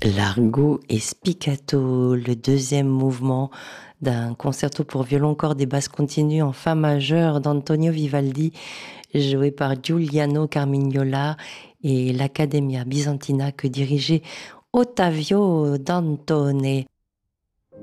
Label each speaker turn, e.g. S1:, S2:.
S1: Largo et spiccato, le deuxième mouvement d'un concerto pour violon, cordes et basses continues en fa majeur d'Antonio Vivaldi, joué par Giuliano Carmignola et l'Accademia Bizantina que dirigeait Ottavio Dantone.